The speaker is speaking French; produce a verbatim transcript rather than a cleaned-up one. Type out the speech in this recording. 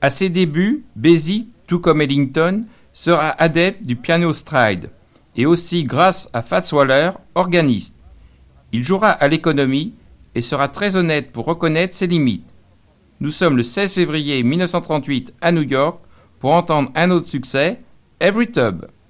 À ses débuts, Basie, tout comme Ellington, sera adepte du piano stride et aussi, grâce à Fats Waller, organiste. Il jouera à l'économie et sera très honnête pour reconnaître ses limites. Nous sommes le seize février mille neuf cent trente-huit à New York pour entendre un autre succès, Every Tub.